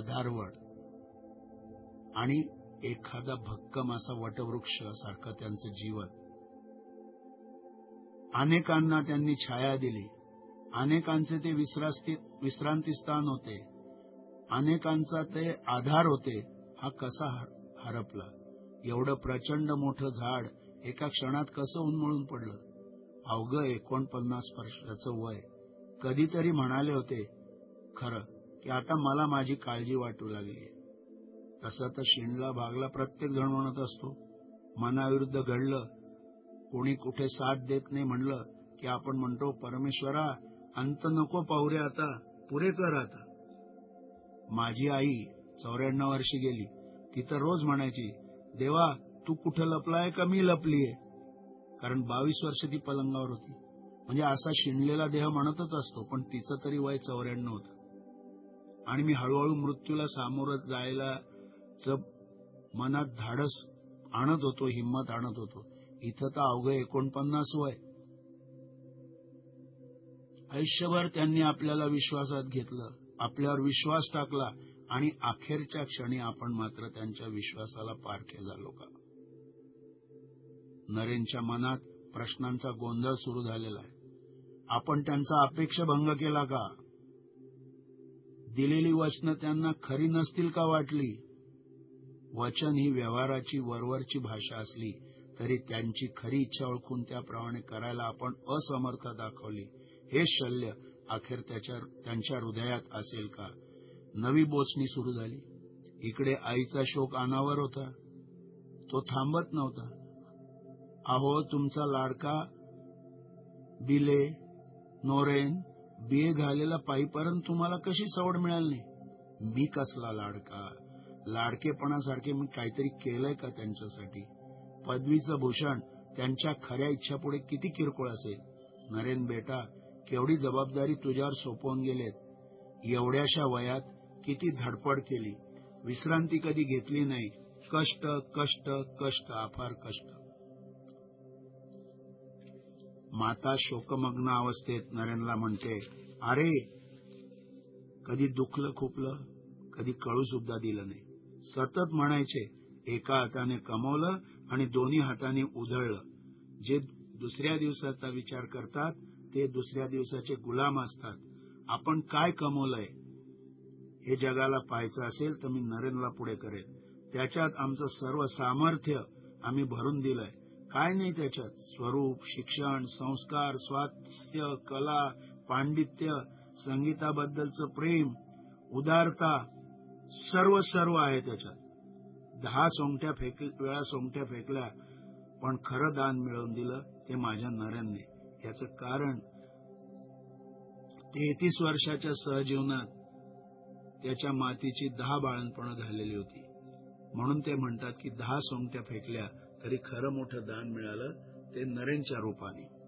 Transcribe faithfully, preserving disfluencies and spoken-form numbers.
आधारवड आणि एखादा भक्कम असा वटवृक्ष सारखं त्यांचं जीवन. अनेकांना त्यांनी छाया दिली, अनेकांचे ते विश्रांती विश्रांती स्थान होते, अनेकांचा ते आधार होते. हा कसा हरपला? एवढं प्रचंड मोठं झाड एका क्षणात कसं उन्मळून पडलं? अवघं एकोणपन्नास वर्षाचं वय. कधीतरी म्हणाले होते खरं की आता मला माझी काळजी वाटू लागली. तसं तर शिणला भागला प्रत्येक जण म्हणत असतो. मनाविरुद्ध घडलं, कोणी कुठे साथ देत नाही म्हणलं की आपण म्हणतो परमेश्वरा अंत नको पाहू रे, आता पुरे कर आता. माझी आई चौऱ्याण्णव वर्षी गेली. ती तर रोज म्हणायची, देवा तू कुठं लपलाय का मी लपलीये? कारण बावीस वर्ष ती पलंगावर होती. म्हणजे असा शिणलेला देह म्हणतच असतो, पण तिचं तरी वय चौऱ्याण्णव होतं. आणि मी हळूहळू मृत्यूला सामोरं जायला मनात धाडस आणत होतो, हिंमत आणत होतो. इथं तर अवघं एकोणपन्नास वय. आयुष्यभर त्यांनी आपल्याला विश्वासात घेतलं, आपल्यावर विश्वास टाकला आणि अखेरच्या क्षणी आपण मात्र त्यांच्या विश्वासाला पारखे झालो का? नरेनच्या मनात प्रश्नांचा गोंधळ सुरू झालेला आहे. आपण त्यांचा अपेक्षाभंग केला का? दिलेली वचनं त्यांना खरी नसतील का वाटली? वचन ही व्यवहाराची वरवरची भाषा असली तरी त्यांची खरी इच्छा ओळखून त्याप्रमाणे करायला आपण असमर्थ दाखवली. हे शल्य अखेर त्याच्या त्यांच्या हृदयात असेल का? नवी बोचणी सुरू झाली. इकडे आईचा शोक अनावर होता, तो थांबत नव्हता. अहो तुमचा लाडका बिले नोरेन बीए झालेला पायीपर्यंत तुम्हाला कशी सवड मिळाली नाही? मी कसला लाडका? लाडकेपणासारखे मी काहीतरी केलंय का त्यांच्यासाठी? पदवीचं भूषण त्यांच्या खऱ्या इच्छापुढे किती किरकोळ असेल? नरेन बेटा, केवढी जबाबदारी तुझ्यावर सोपवून गेलेत. एवढ्याशा वयात किती धडपड केली, विश्रांती कधी घेतली नाही. कष्ट कष्ट कष्ट अफार कष्ट. माता शोकमग्न अवस्थेत नरेनला म्हणते, अरे कधी दुखलं खुपलं, कधी कळू सुद्धा दिलं नाही. सतत म्हणायचे, एका हाताने कमवलं आणि दोन्ही हाताने उधळलं. जे दुसऱ्या दिवसाचा विचार करतात ते दुसऱ्या दिवसाचे गुलाम असतात. आपण काय कमवलंय हे जगाला पाहायचं असेल तर मी नरेनला पुढे करेन. त्याच्यात आमचं सर्व सामर्थ्य आम्ही भरून दिलंय. काय नाही त्याच्यात? स्वरूप, शिक्षण, संस्कार, स्वास्थ्य, कला, पांडित्य, संगीताबद्दलचं प्रेम, उदारता, सर्व सर्व आहे त्याच्यात. दहा सोंगट्या फेक वेळा सोंगट्या फेकल्या पण खरं दान मिळवून दिलं ते माझ्या नरेनने. याचं कारण तेहतीस वर्षाच्या सहजीवनात त्याच्या मातीची दहा बाळंतपणं झालेली होती. म्हणून ते म्हणतात की दहा सोंगट्या फेकल्या तरी खरं मोठं दान मिळालं ते नरेनच्या रूपाने.